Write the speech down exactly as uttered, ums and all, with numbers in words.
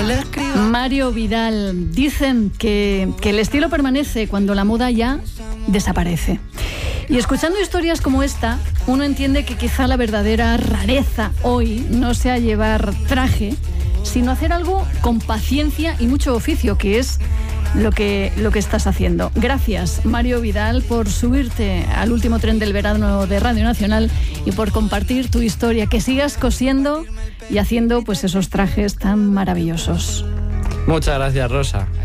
le escribo. Mario Vidal, dicen que, que el estilo permanece cuando la moda ya desaparece. Y escuchando historias como esta, uno entiende que quizá la verdadera rareza hoy no sea llevar traje, sino hacer algo con paciencia y mucho oficio, que es lo que, lo que estás haciendo. Gracias, Mario Vidal, por subirte al último tren del verano de Radio Nacional y por compartir tu historia. Que sigas cosiendo y haciendo pues esos trajes tan maravillosos. Muchas gracias, Rosa.